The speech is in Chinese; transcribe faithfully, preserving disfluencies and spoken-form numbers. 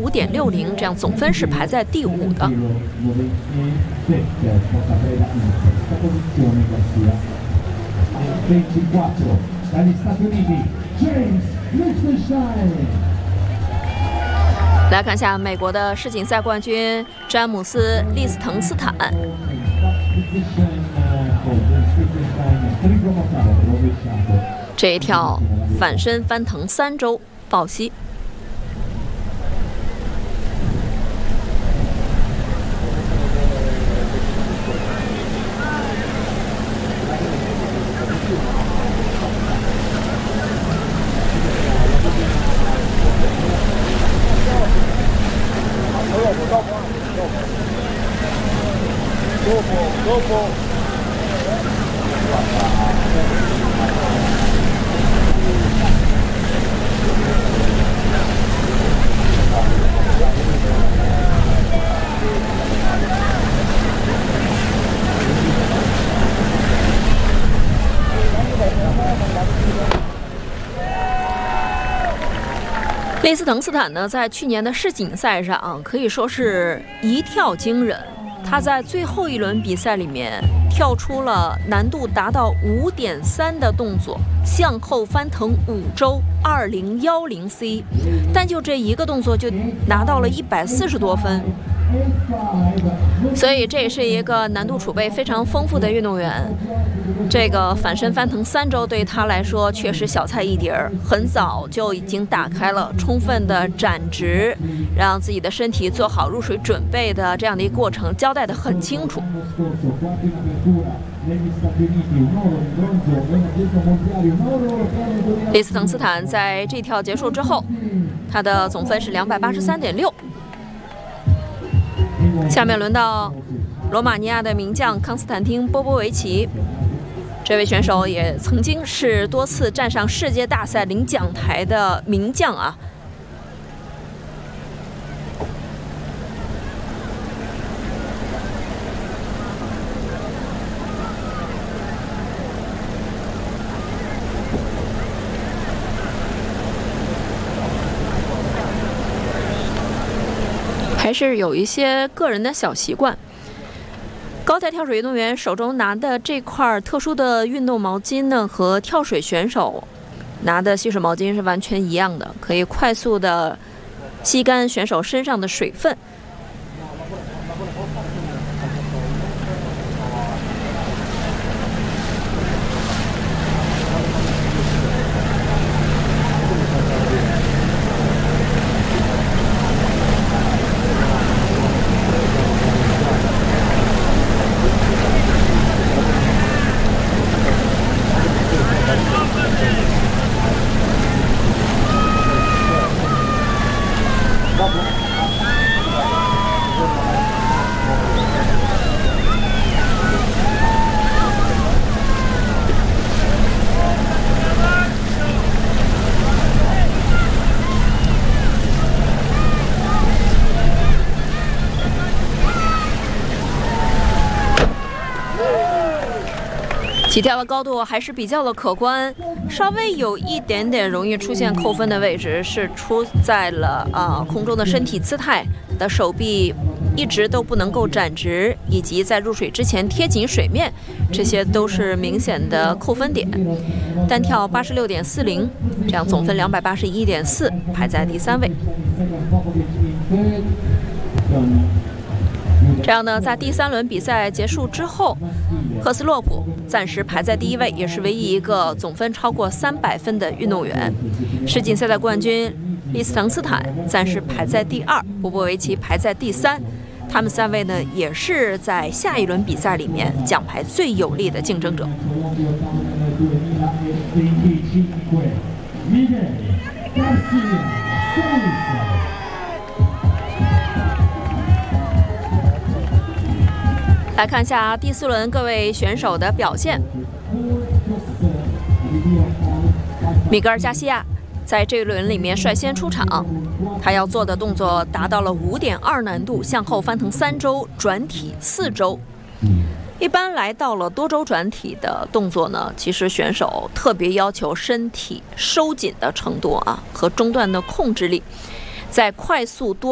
五点六零，这样总分是排在第五的。来看一下美国的世锦赛冠军詹姆斯·利斯滕斯坦。这一跳反身翻腾三周抱膝。利斯滕斯坦呢，在去年的世锦赛上、啊、可以说是一跳惊人。他在最后一轮比赛里面跳出了难度达到五点三的动作，向后翻腾五周二零一零 C， 但就这一个动作就拿到了一百四十多分。所以这也是一个难度储备非常丰富的运动员。这个反身翻腾三周对他来说确实小菜一碟儿，很早就已经打开了充分的展直，让自己的身体做好入水准备的这样的一个过程，交代得很清楚。利斯滕斯坦在这跳结束之后，他的总分是两百八十三点六。下面轮到罗马尼亚的名将康斯坦丁·波波维奇。这位选手也曾经是多次站上世界大赛领奖台的名将啊。还是有一些个人的小习惯。高台跳水运动员手中拿的这块特殊的运动毛巾呢，和跳水选手拿的吸水毛巾是完全一样的，可以快速的吸干选手身上的水分。起跳的高度还是比较的可观，稍微有一点点容易出现扣分的位置是出在了啊、呃、空中的身体姿态的手臂一直都不能够展直，以及在入水之前贴紧水面，这些都是明显的扣分点。单跳八十六点四零，这样总分两百八十一点四，排在第三位。这样呢，在第三轮比赛结束之后，赫斯洛普暂时排在第一位，也是唯一一个总分超过三百分的运动员。世锦赛的冠军利斯滕斯坦暂时排在第二，波波维奇排在第三。他们三位呢，也是在下一轮比赛里面奖牌最有力的竞争者。来看一下第四轮各位选手的表现。米格尔加西亚在这一轮里面率先出场，他要做的动作达到了五点二难度，向后翻腾三周，转体四周。一般来到了多周转体的动作呢，其实选手特别要求身体收紧的程度啊和中段的控制力，在快速多